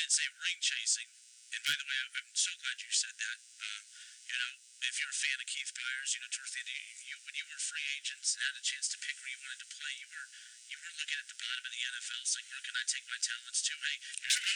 didn't say ring chasing. And by the way, I'm so glad you said that. If you're a fan of Keith Byers, towards the end, when you were free agents and had a chance to pick where you wanted to play, you were looking at the bottom of the NFL saying, where can I take my talents to? Hey,